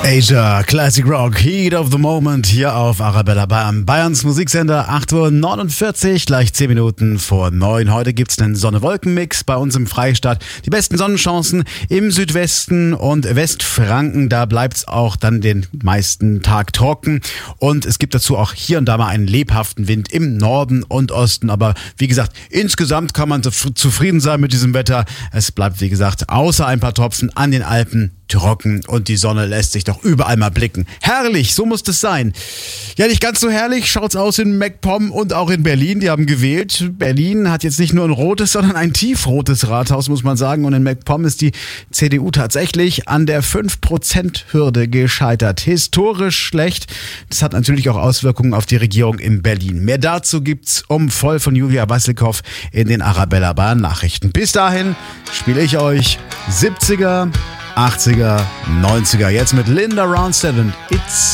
Asia, Classic Rock, Heat of the Moment hier auf Arabella Bayern. Bayerns Musiksender, 8:49 Uhr, gleich 10 Minuten vor 9. Heute gibt's einen Sonne-Wolken-Mix bei uns im Freistaat. Die besten Sonnenchancen im Südwesten und Westfranken. Da bleibt's auch dann den meisten Tag trocken. Und es gibt dazu auch hier und da mal einen lebhaften Wind im Norden und Osten. Aber wie gesagt, insgesamt kann man zufrieden sein mit diesem Wetter. Es bleibt, wie gesagt, außer ein paar Tropfen an den Alpen trocken und die Sonne lässt sich doch überall mal blicken. Herrlich, so muss das sein. Ja, nicht ganz so herrlich schaut's aus in MacPom und auch in Berlin. Die haben gewählt. Berlin hat jetzt nicht nur ein rotes, sondern ein tiefrotes Rathaus, muss man sagen. Und in MacPom ist die CDU tatsächlich an der 5%-Hürde gescheitert. Historisch schlecht. Das hat natürlich auch Auswirkungen auf die Regierung in Berlin. Mehr dazu gibt's voll von Julia Wassilkow in den Arabella Bayern Nachrichten. Bis dahin spiele ich euch 70er, 80er, 90er. Jetzt mit Linda Ronstadt und It's